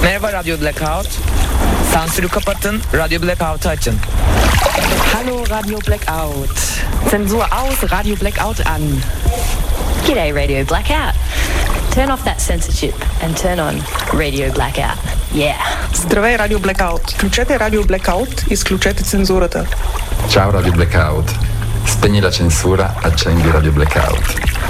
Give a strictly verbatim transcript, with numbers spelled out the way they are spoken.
Merhaba Radyo Blackout. Sansürü kapatın, Radyo Blackout'u açın. Hallo Radio Blackout. Zensur aus, Radio Blackout an. G'day Radio Blackout. Turn off that censorship and turn on Radio Blackout. Yeah. Здравей, Radio Blackout. Включете Radio Blackout, изключете цензурата. Ciao Radio Blackout. Spegni la censura, accendi Radio Blackout.